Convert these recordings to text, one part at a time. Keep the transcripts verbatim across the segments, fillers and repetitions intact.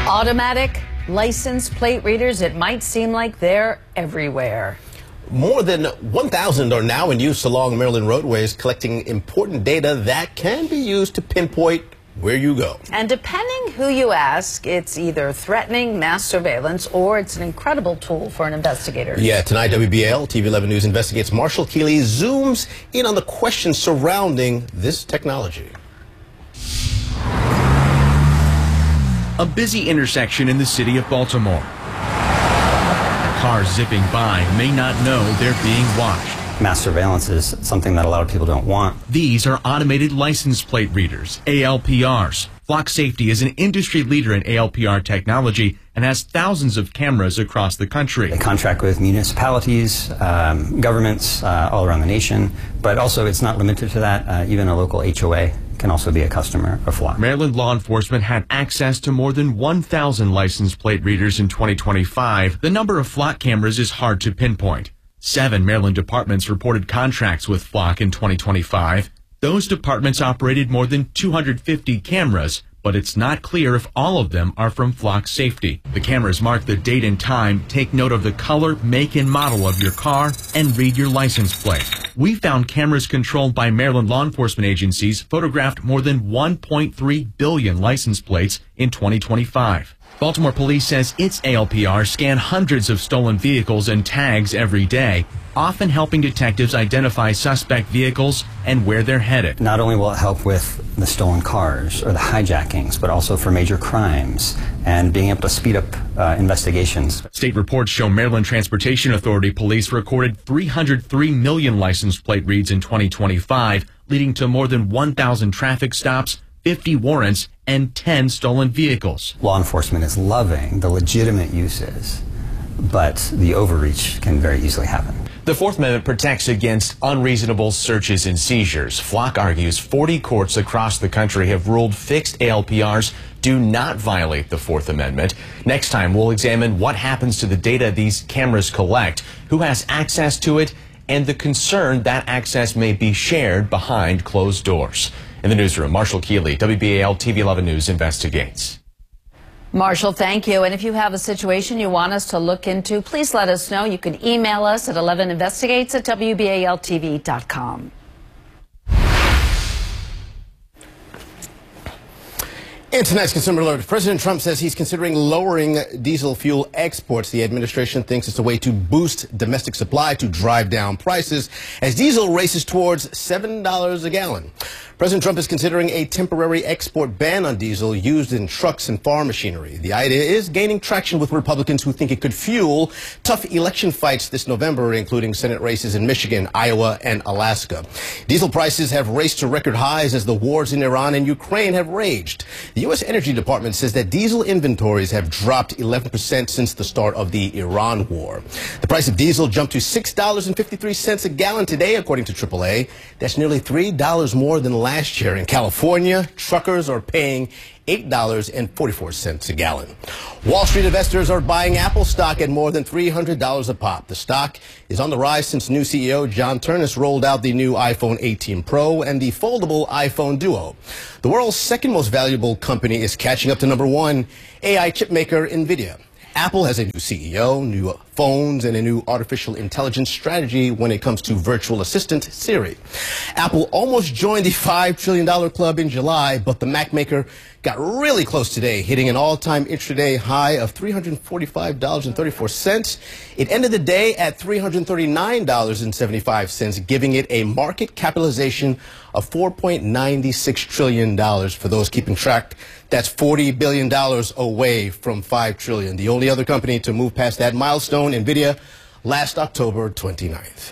Automatic license plate readers, it might seem like they're everywhere. More than one thousand are now in use along Maryland roadways, collecting important data that can be used to pinpoint where you go. And depending who you ask, it's either threatening mass surveillance or it's an incredible tool for an investigator. Yeah, tonight W B A L T V eleven News investigates. Marshall Keeley zooms in on the questions surrounding this technology. A busy intersection in the city of Baltimore. Cars zipping by may not know they're being watched. Mass surveillance is something that a lot of people don't want. These are automated license plate readers, A L P Rs. Flock Safety is an industry leader in A L P R technology and has thousands of cameras across the country. They contract with municipalities, um, governments uh, all around the nation, but also it's not limited to that. Uh, even a local H O A can also be a customer of Flock. Maryland law enforcement had access to more than one thousand license plate readers in twenty twenty-five. The number of Flock cameras is hard to pinpoint. Seven Maryland departments reported contracts with Flock in twenty twenty-five. Those departments operated more than two hundred fifty cameras, but it's not clear if all of them are from Flock Safety. The cameras mark the date and time, take note of the color, make, and model of your car, and read your license plate. We found cameras controlled by Maryland law enforcement agencies photographed more than one point three billion license plates in twenty twenty-five. Baltimore Police says its A L P R scan hundreds of stolen vehicles and tags every day, often helping detectives identify suspect vehicles and where they're headed. Not only will it help with the stolen cars or the hijackings, but also for major crimes and being able to speed up uh, investigations. State reports show Maryland Transportation Authority police recorded three hundred three million license plate reads in twenty twenty-five, leading to more than one thousand traffic stops, fifty warrants, and ten stolen vehicles. Law enforcement is loving the legitimate uses, but the overreach can very easily happen. The Fourth Amendment protects against unreasonable searches and seizures. Flock argues forty courts across the country have ruled fixed A L P Rs do not violate the Fourth Amendment. Next time, we'll examine what happens to the data these cameras collect, who has access to it, and the concern that access may be shared behind closed doors. In the newsroom, Marshall Keeley, W B A L T V eleven News investigates. Marshall, thank you. And if you have a situation you want us to look into, please let us know. You can email us at eleven investigates at W B A L T V dot com. In tonight's Consumer Alert, President Trump says he's considering lowering diesel fuel exports. The administration thinks it's a way to boost domestic supply to drive down prices as diesel races towards seven dollars a gallon. President Trump is considering a temporary export ban on diesel used in trucks and farm machinery. The idea is gaining traction with Republicans who think it could fuel tough election fights this November, including Senate races in Michigan, Iowa, and Alaska. Diesel prices have raced to record highs as the wars in Iran and Ukraine have raged. The U S Energy Department says that diesel inventories have dropped eleven percent since the start of the Iran war. The price of diesel jumped to six dollars and fifty-three cents a gallon today, according to triple A. That's nearly three dollars more than last year. In California, truckers are paying eight dollars and forty-four cents a gallon. Wall Street investors are buying Apple stock at more than three hundred dollars a pop. The stock is on the rise since new C E O John Ternus rolled out the new iPhone eighteen Pro and the foldable iPhone Duo. The world's second most valuable company is catching up to number one, A I chip maker NVIDIA. Apple has a new C E O, new phones, and a new artificial intelligence strategy when it comes to virtual assistant Siri. Apple almost joined the five trillion dollar club in July, but the Mac maker got really close today, hitting an all-time intraday high of three hundred forty-five dollars and thirty-four cents. It ended the day at three hundred thirty-nine dollars and seventy-five cents, giving it a market capitalization of four point nine six trillion dollars. For those keeping track, that's forty billion dollars away from five trillion dollars. The only other company to move past that milestone, NVIDIA, last October twenty-ninth.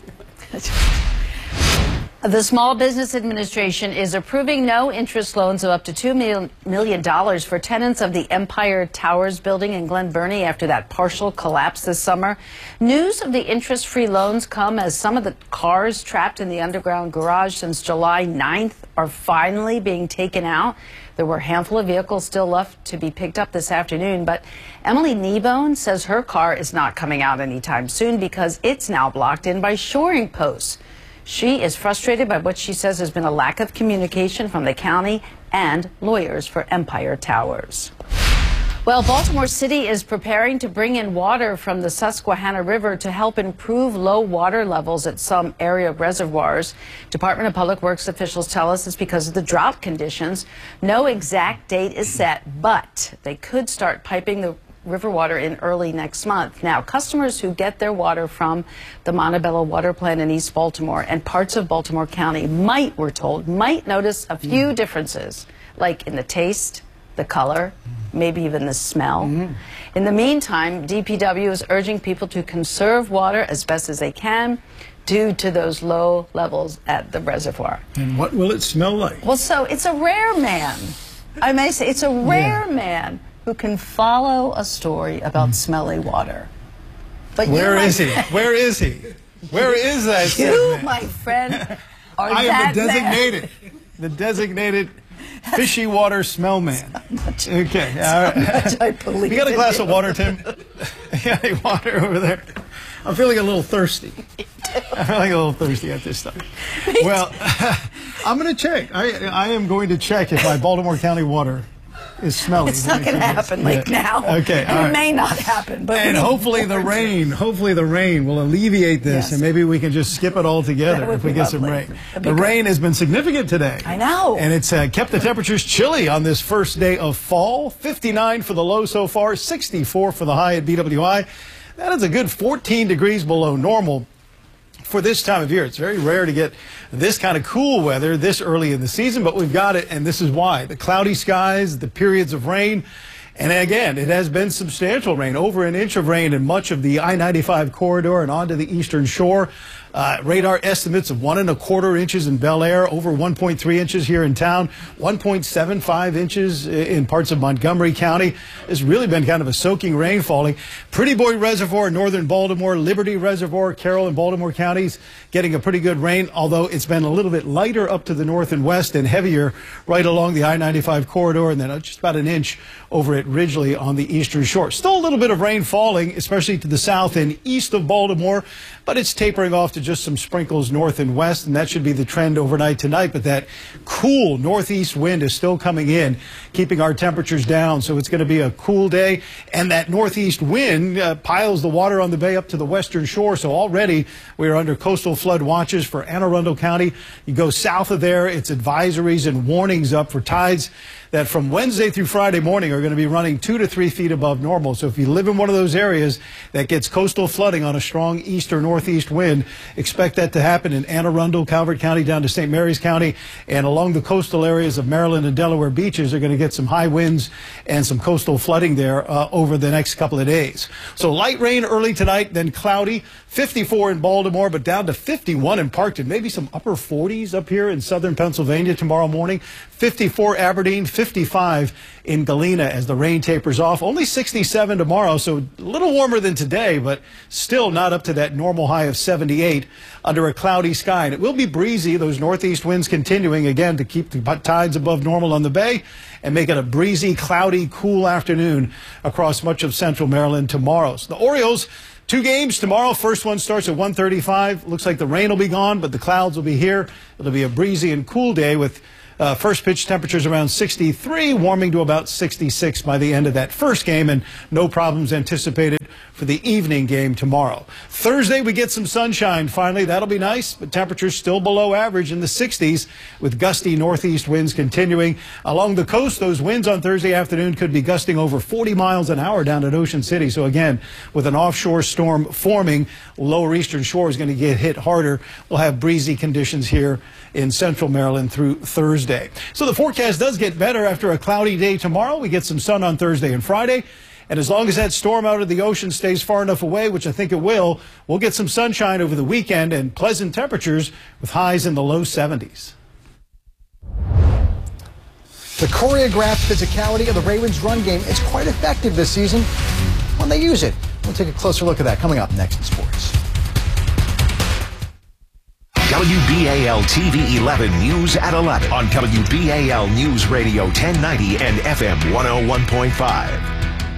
The Small Business Administration is approving no-interest loans of up to two million dollars for tenants of the Empire Towers building in Glen Burnie after that partial collapse this summer. News of the interest-free loans come as some of the cars trapped in the underground garage since July ninth are finally being taken out. There were a handful of vehicles still left to be picked up this afternoon, but Emily Kneebone says her car is not coming out anytime soon because it's now blocked in by shoring posts. She is frustrated by what she says has been a lack of communication from the county and lawyers for Empire Towers. Well, Baltimore City is preparing to bring in water from the Susquehanna River to help improve low water levels at some area reservoirs. Department of Public Works officials tell us it's because of the drought conditions. No exact date is set, but they could start piping the river water in early next month. Now, customers who get their water from the Montebello Water Plant in East Baltimore and parts of Baltimore County might, we're told, might notice a few mm. differences, like in the taste, the color, maybe even the smell. Mm-hmm. In the meantime, D P W is urging people to conserve water as best as they can due to those low levels at the reservoir. And what will it smell like? Well, so it's a rare man. I may say it's a rare yeah. man who can follow a story about mm. smelly water. But Where you, is he? Where is he? Where is that? You, my friend, are I that am the designated, man. the designated fishy water smell man. Much, okay, all right. Much I believe you got a glass you. of water, Tim? You got any water over there? I'm feeling a little thirsty. I'm feeling a little thirsty at this time. Well, I'm going to check. I, I am going to check if my Baltimore County water is smelly. It's not going to happen like yeah. now. Okay, all right. It may not happen, but and hopefully the rain, hopefully the rain will alleviate this, yes. and maybe we can just skip it all together if we get lovely. some rain. That'd The rain has been significant today. I know, and it's uh, kept the temperatures chilly on this first day of fall. fifty-nine for the low so far, sixty-four for the high at B W I. That is a good fourteen degrees below normal for this time of year. It's very rare to get this kind of cool weather this early in the season, but we've got it, and this is why. The cloudy skies, the periods of rain, and again, it has been substantial rain, over an inch of rain in much of the I ninety-five corridor and onto the eastern shore. Uh, radar estimates of one and a quarter inches in Bel Air, over one point three inches here in town, one point seven five inches in parts of Montgomery County. It's really been kind of a soaking rain falling. Pretty Boy Reservoir, northern Baltimore, Liberty Reservoir, Carroll and Baltimore counties getting a pretty good rain, although it's been a little bit lighter up to the north and west and heavier right along the I ninety-five corridor, and then just about an inch over at Ridgely on the eastern shore. Still a little bit of rain falling, especially to the south and east of Baltimore, but it's tapering off to just some sprinkles north and west, and that should be the trend overnight tonight. But that cool northeast wind is still coming in, keeping our temperatures down, so it's going to be a cool day. And that northeast wind uh, piles the water on the bay up to the western shore, so already we are under coastal flood watches for Anne Arundel County. You go south of there, it's advisories and warnings up for tides that from Wednesday through Friday morning are going to be running two to three feet above normal. So if you live in one of those areas that gets coastal flooding on a strong east or northeast wind, expect that to happen in Anne Arundel, Calvert County, down to Saint Mary's County, and along the coastal areas of Maryland and Delaware beaches are going to get some high winds and some coastal flooding there uh, over the next couple of days. So light rain early tonight, then cloudy, fifty-four in Baltimore, but down to fifty-one in Parkton, maybe some upper forties up here in southern Pennsylvania tomorrow morning, fifty-four Aberdeen, fifty-five in Galena as the rain tapers off. Only sixty-seven tomorrow, so a little warmer than today, but still not up to that normal high of seventy-eight under a cloudy sky. And it will be breezy, those northeast winds continuing again to keep the tides above normal on the bay and make it a breezy, cloudy, cool afternoon across much of central Maryland tomorrow. So the Orioles, two games tomorrow. First one starts at one thirty-five. Looks like the rain will be gone, but the clouds will be here. It'll be a breezy and cool day with Uh, first pitch temperatures around sixty-three, warming to about sixty-six by the end of that first game, and no problems anticipated for the evening game tomorrow. Thursday, we get some sunshine finally. That'll be nice, but temperatures still below average in the sixties with gusty northeast winds continuing. Along the coast, those winds on Thursday afternoon could be gusting over forty miles an hour down at Ocean City. So again, with an offshore storm forming, lower eastern shore is going to get hit harder. We'll have breezy conditions here in central Maryland through Thursday. So the forecast does get better after a cloudy day tomorrow. We get some sun on Thursday and Friday. And as long as that storm out of the ocean stays far enough away, which I think it will, we'll get some sunshine over the weekend and pleasant temperatures with highs in the low seventies. The choreographed physicality of the Ravens run game is quite effective this season when they use it. We'll take a closer look at that coming up next in sports. W B A L T V eleven News at eleven on W B A L News Radio ten ninety and F M one oh one point five.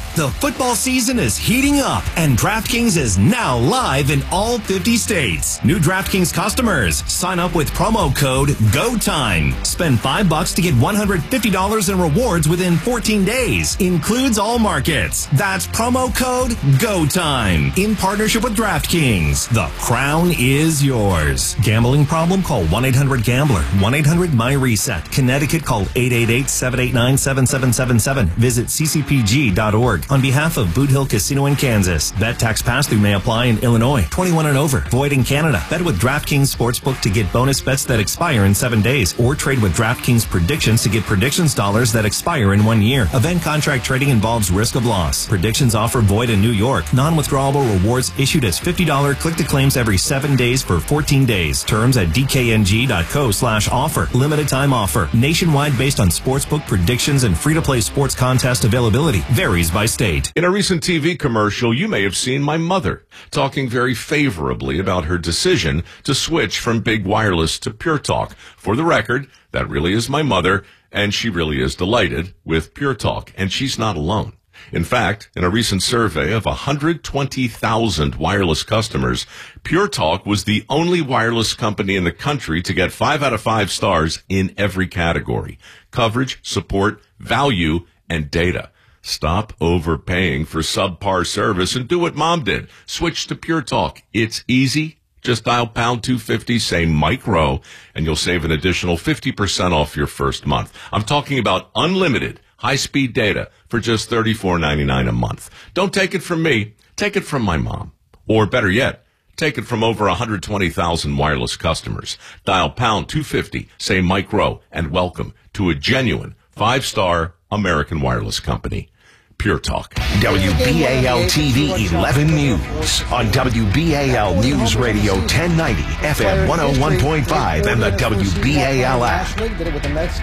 The football season is heating up, and DraftKings is now live in all fifty states. New DraftKings customers, sign up with promo code GOTIME. Spend five bucks to get one hundred fifty dollars in rewards within fourteen days. Includes all markets. That's promo code GOTIME. In partnership with DraftKings, the crown is yours. Gambling problem? Call one eight hundred gambler. one eight hundred my reset. Connecticut, call eight eight eight, seven eight nine, seven seven seven seven. Visit c c p g dot org. On behalf of Boot Hill Casino in Kansas, bet tax pass-through may apply in Illinois. twenty-one and over. Void in Canada. Bet with DraftKings Sportsbook to get bonus bets that expire in seven days. Or trade with DraftKings Predictions to get predictions dollars that expire in one year. Event contract trading involves risk of loss. Predictions offer void in New York. Non-withdrawable rewards issued as fifty dollars click-to-claims every seven days for fourteen days. Terms at d k n g dot co slash offer. Limited time offer. Nationwide based on sportsbook predictions and free-to-play sports contest availability. Varies by state. In a recent T V commercial, you may have seen my mother talking very favorably about her decision to switch from Big Wireless to Pure Talk. For the record, that really is my mother, and she really is delighted with Pure Talk, and she's not alone. In fact, in a recent survey of one hundred twenty thousand wireless customers, Pure Talk was the only wireless company in the country to get five out of five stars in every category: coverage, support, value, and data. Stop overpaying for subpar service and do what Mom did. Switch to Pure Talk. It's easy. Just dial pound two fifty, say Mike Rowe, and you'll save an additional fifty percent off your first month. I'm talking about unlimited high-speed data for just thirty-four ninety-nine a month. Don't take it from me. Take it from my mom. Or better yet, take it from over one hundred twenty thousand wireless customers. Dial pound two fifty, say Mike Rowe, and welcome to a genuine five-star American wireless company. Pure Talk. W B A L T V eleven News on W B A L News Radio ten ninety, F M one oh one point five, and the W B A L app. Did it with the Mets.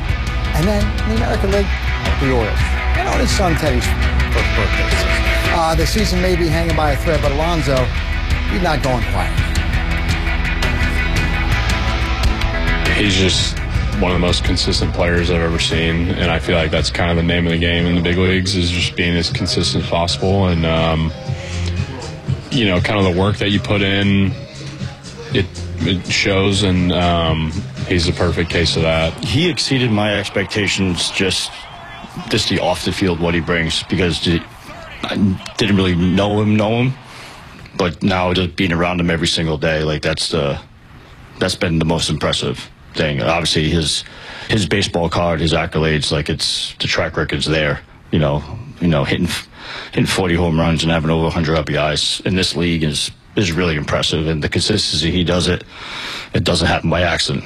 And then in the American League, the Orioles. And on his son Teddy's first birthday. Uh, the season may be hanging by a thread, but Alonso, he's not going quiet. He's just one of the most consistent players I've ever seen, and I feel like that's kind of the name of the game in the big leagues, is just being as consistent as possible. And um, you know, kind of the work that you put in, it it shows, and um, he's the perfect case of that. He exceeded my expectations, just just the off the field what he brings, because the, I didn't really know him, know him, but now just being around him every single day, like that's the that's been the most impressive thing. Obviously, his his baseball card, his accolades, like it's the track record's there. You know, you know, hitting hitting forty home runs and having over one hundred R B Is in this league is is really impressive, and the consistency he does it, it doesn't happen by accident.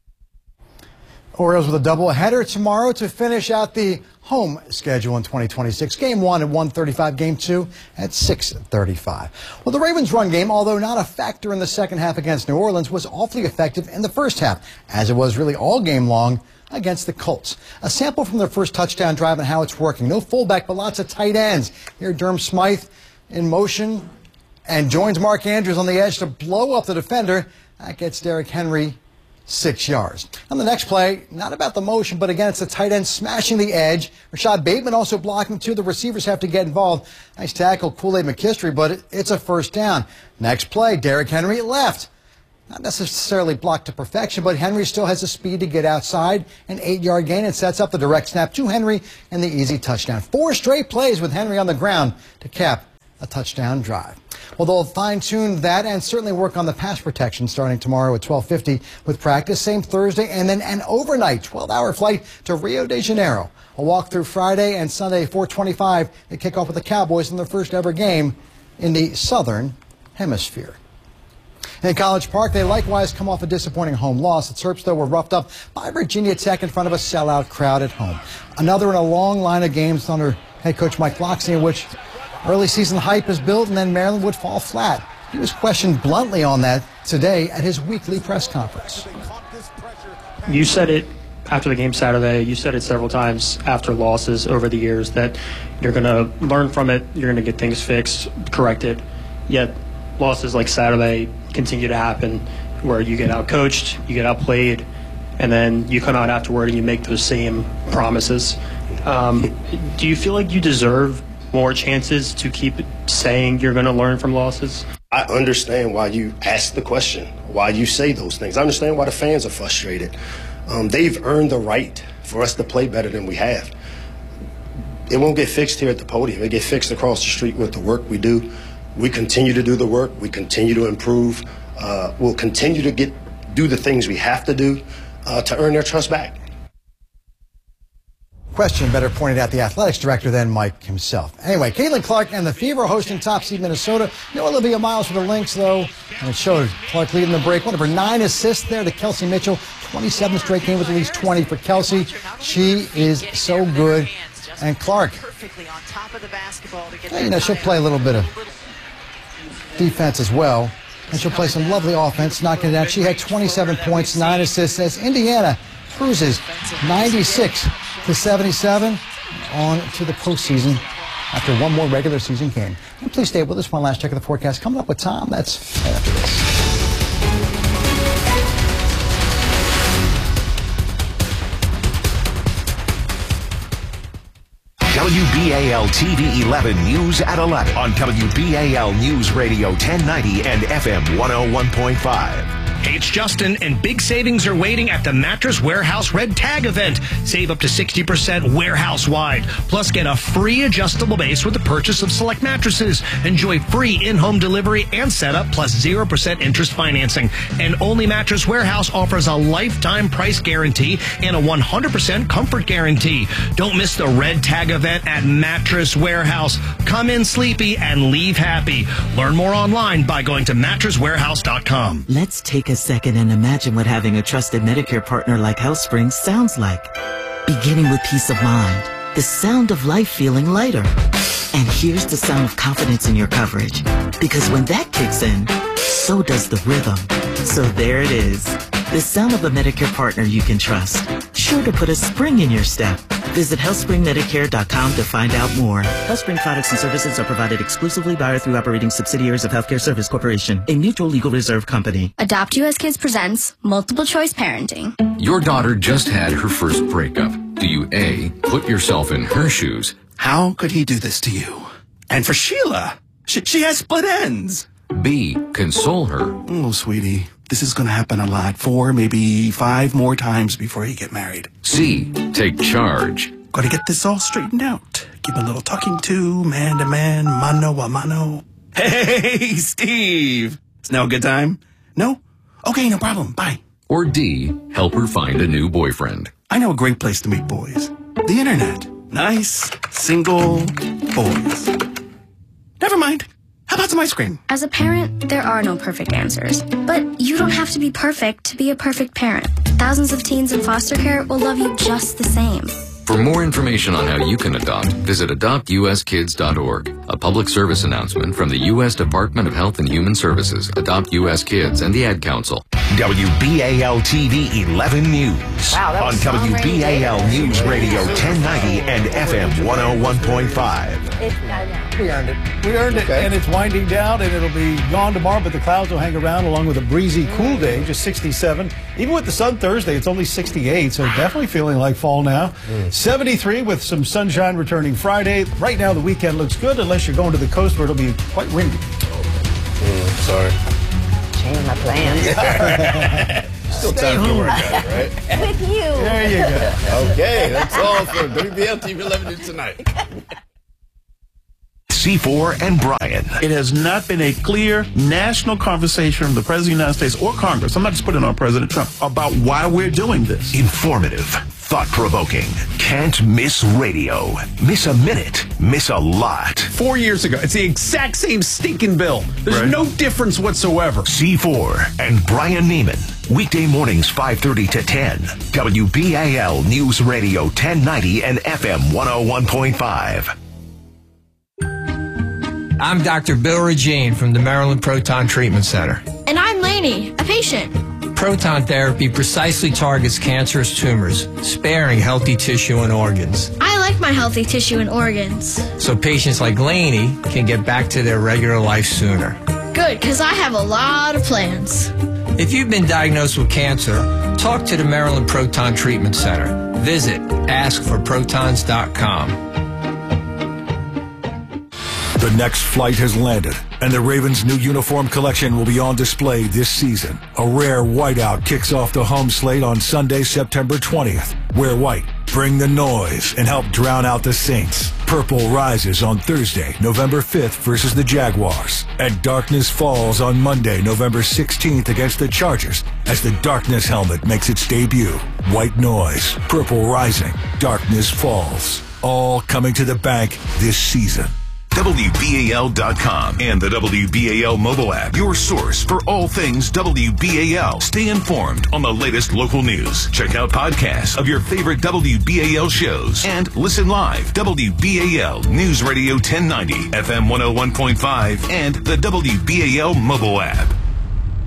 Orioles with a doubleheader tomorrow to finish out the home schedule in twenty twenty-six. Game one at one thirty-five, game two at six thirty-five. Well, the Ravens' run game, although not a factor in the second half against New Orleans, was awfully effective in the first half, as it was really all game long against the Colts. A sample from their first touchdown drive and how it's working. No fullback, but lots of tight ends. Here, Durham Smythe in motion and joins Mark Andrews on the edge to blow up the defender. That gets Derrick Henry six yards. On the next play, not about the motion, but again, it's the tight end smashing the edge. Rashad Bateman also blocking too. The receivers have to get involved. Nice tackle, Kool-Aid McKinstry, but it, it's a first down. Next play, Derrick Henry left. Not necessarily blocked to perfection, but Henry still has the speed to get outside. An eight-yard gain and sets up the direct snap to Henry and the easy touchdown. Four straight plays with Henry on the ground to cap a touchdown drive. Well, they'll fine-tune that and certainly work on the pass protection starting tomorrow at twelve fifty with practice. Same Thursday, and then an overnight twelve-hour flight to Rio de Janeiro. A walk through Friday and Sunday, four twenty-five. They kick off with the Cowboys in their first ever game in the Southern Hemisphere. In College Park, they likewise come off a disappointing home loss. The Terps, though, were roughed up by Virginia Tech in front of a sellout crowd at home. Another in a long line of games under head coach Mike Locksley, in which early season hype is built and then Maryland would fall flat. He was questioned bluntly on that today at his weekly press conference. You said it after the game Saturday. You said it several times after losses over the years that you're going to learn from it. You're going to get things fixed, corrected. Yet losses like Saturday continue to happen where you get outcoached, you get outplayed, and then you come out afterward and you make those same promises. Um, do you feel like you deserve more chances to keep saying you're going to learn from losses? I understand why you ask the question, why you say those things. I understand why the fans are frustrated. Um, they've earned the right for us to play better than we have. It won't get fixed here at the podium. It get fixed across the street with the work we do. We continue to do the work. We continue to improve. Uh, we'll continue to get do the things we have to do uh, to earn their trust back. Question better pointed at the athletics director than Mike himself. Anyway, Caitlin Clark and the Fever hosting top seed Minnesota. No Olivia Miles for the Lynx, though, and it showed Clark leading the break. One of her nine assists there to Kelsey Mitchell. twenty-seventh straight game with at least twenty for Kelsey. She is so good. And Clark, you know, she'll play a little bit of defense as well. And she'll play some lovely offense, knocking it down. She had twenty-seven points, nine assists as Indiana cruises ninety-six to seventy-seven on to the postseason after one more regular season game. And please stay with us. One last check of the forecast coming up with Tom. That's right after this. W B A L T V eleven News at eleven on W B A L News Radio ten ninety and F M one oh one point five. Hey, it's Justin, and big savings are waiting at the Mattress Warehouse Red Tag event. Save up to sixty percent warehouse-wide. Plus, get a free adjustable base with the purchase of select mattresses. Enjoy free in-home delivery and setup, plus zero percent interest financing. And only Mattress Warehouse offers a lifetime price guarantee and a one hundred percent comfort guarantee. Don't miss the Red Tag event at Mattress Warehouse. Come in sleepy and leave happy. Learn more online by going to mattress warehouse dot com. Let's take a second and imagine what having a trusted Medicare partner like HealthSpring sounds like. Beginning with peace of mind, the sound of life feeling lighter. And here's the sound of confidence in your coverage. Because when that kicks in, so does the rhythm. So there it is. The sound of a Medicare partner you can trust. Sure to put a spring in your step. Visit health spring medicare dot com to find out more. HealthSpring products and services are provided exclusively by or through operating subsidiaries of Healthcare Service Corporation, a mutual legal reserve company. Adopt U S Kids presents Multiple Choice Parenting. Your daughter just had her first breakup. Do you A, put yourself in her shoes? How could he do this to you? And for Sheila, she, she has split ends. B, console her. Oh, sweetie, this is going to happen a lot. Four, maybe five more times before you get married. C, take charge. Got to get this all straightened out. Give a little talking to, man to man, mano a mano. Hey, Steve. Is now a good time? No? Okay, no problem. Bye. Or D, help her find a new boyfriend. I know a great place to meet boys. The internet. Nice, single boys. Never mind. How about some ice cream? As a parent, there are no perfect answers. But you don't have to be perfect to be a perfect parent. Thousands of teens in foster care will love you just the same. For more information on how you can adopt, visit adopt u s kids dot org. A public service announcement from the U S Department of Health and Human Services, Adopt U S Kids, and the Ad Council. W B A L T V eleven News wow, on W B A L News Radio ten ninety and F M one oh one point five. We earned it. We earned it, okay. And it's winding down, and it'll be gone tomorrow, but the clouds will hang around along with a breezy, cool day, just sixty-seven. Even with the sun Thursday, it's only sixty-eight, so definitely feeling like fall now. Mm. seventy-three with some sunshine returning Friday. Right now, the weekend looks good, unless you're going to the coast where it'll be quite windy. Mm, sorry. Change my plans. Still time to work out, right? With you. There you go. Okay, that's all for W B A L T V eleven News tonight. C four and Brian. It has not been a clear national conversation from the President of the United States or Congress, I'm not just putting on President Trump, about why we're doing this. Informative, thought-provoking, can't miss radio. Miss a minute, miss a lot. Four years ago, it's the exact same stinking bill. There's Right. no difference whatsoever. C four and Brian Neiman. Weekday mornings five thirty to ten. W B A L News Radio ten ninety and F M one oh one point five. I'm Doctor Bill Regine from the Maryland Proton Treatment Center. And I'm Lainey, a patient. Proton therapy precisely targets cancerous tumors, sparing healthy tissue and organs. I like my healthy tissue and organs. So patients like Lainey can get back to their regular life sooner. Good, because I have a lot of plans. If you've been diagnosed with cancer, talk to the Maryland Proton Treatment Center. Visit ask for protons dot com. The next flight has landed, and the Ravens' new uniform collection will be on display this season. A rare whiteout kicks off the home slate on Sunday, September twentieth. Wear white, bring the noise, and help drown out the Saints. Purple rises on Thursday, November fifth versus the Jaguars. And darkness falls on Monday, November sixteenth against the Chargers as the darkness helmet makes its debut. White noise, purple rising, darkness falls. All coming to the bank this season. W B A L dot com and the W B A L mobile app, your source for all things W B A L. Stay informed on the latest local news. Check out podcasts of your favorite W B A L shows and listen live. W B A L News Radio ten ninety, F M one oh one point five, and the W B A L mobile app.